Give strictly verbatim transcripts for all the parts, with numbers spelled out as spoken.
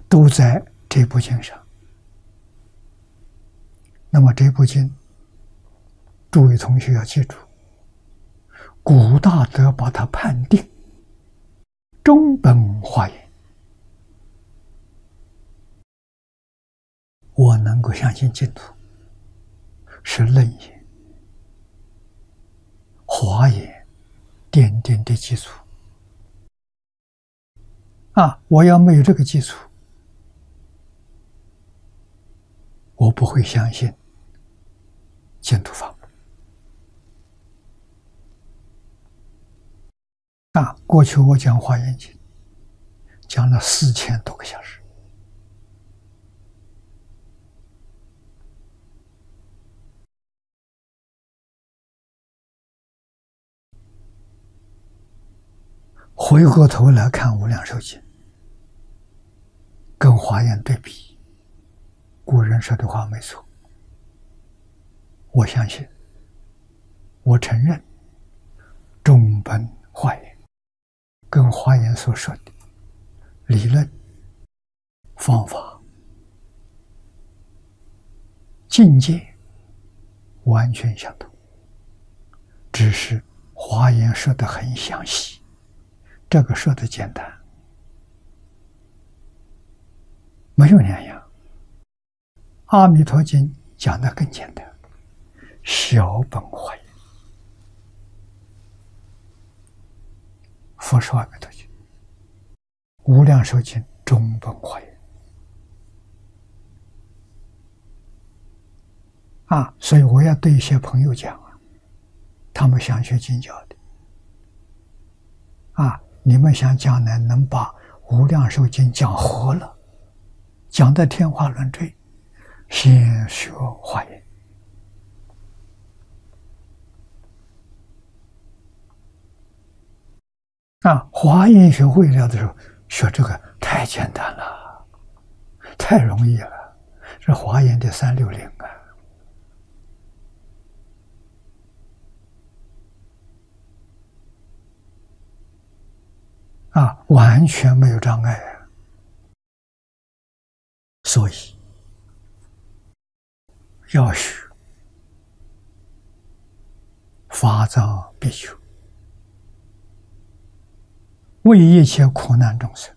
都在这部经上。那么这部经，诸位同学要记住，古大德把它判定中本华严。我能够相信净土是楞严、华严奠定的基础啊！我要没有这个基础，我不会相信净土法门啊！过去我讲华严经，讲了四千多个小时。回过头来看《无量寿经》，跟华严对比，古人说的话没错。我相信，我承认，中本华严跟华严所说的理论、方法、境界完全相同，只是华严说的很详细，这个说的简单，没有两样。阿弥陀经讲的更简单，小本华严。佛说阿弥陀经，无量寿经中本华严啊！所以我要对一些朋友讲啊，他们想学经教的啊，你们想将来能把无量寿经讲活了，讲得天花乱坠，先学华严啊！华严学会了的时候，学这个太简单了，太容易了，是华严的三六零啊！啊，完全没有障碍啊！所以要学法藏比丘，为一切苦难众生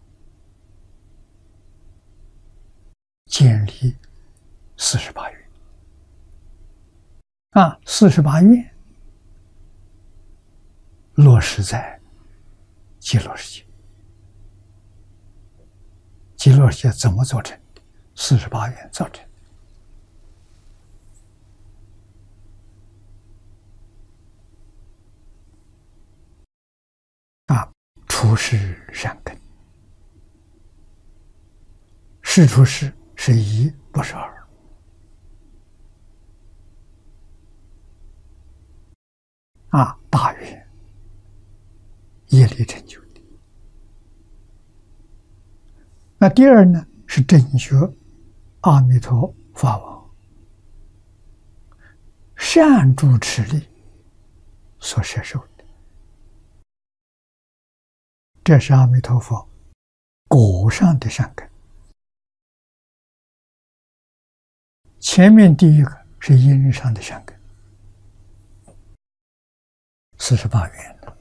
建立四十八愿啊！四十八愿落实在极乐世界。极乐世界怎么做成的？四十八愿造成的啊！出世善根，世出世是一，不是二啊！大愿业力成就的。那第二呢，是正觉阿弥陀法王善住持力所摄受的，这是阿弥陀佛果上的善根。前面第一个是因上的善根，四十八愿的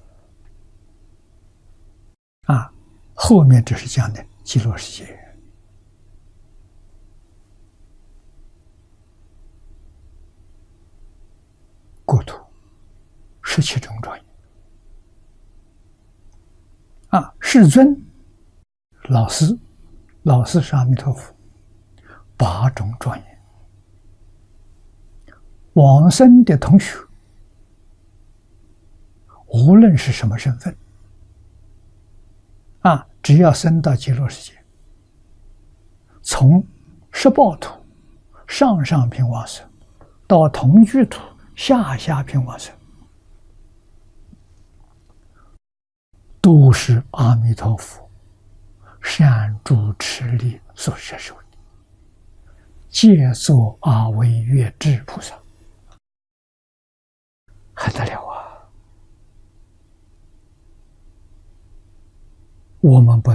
啊，后面只是讲的极乐世界。国土十七种庄严啊，世尊老师，老师是阿弥陀佛，八种庄严。往生的同学，无论是什么身份啊，只要生到极乐世界，从十报土、上上品往生到同居土、下下品往生，都是阿弥陀佛善住持力所摄受的，皆作阿惟越致菩萨，还得了啊！我们不